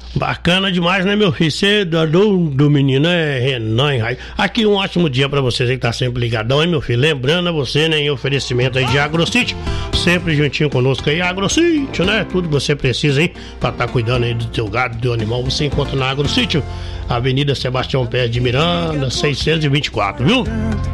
Bacana demais, né, meu filho? Você do menino é Renan. Aqui um ótimo dia pra vocês aí que tá sempre ligadão, hein, meu filho? Lembrando a você, né, em oferecimento aí de AgroSítio, sempre juntinho conosco aí, AgroSítio, né? Tudo que você precisa aí pra tá cuidando aí do teu gado, do teu animal, você encontra na AgroSítio, Avenida Sebastião Pérez de Miranda, 624, viu?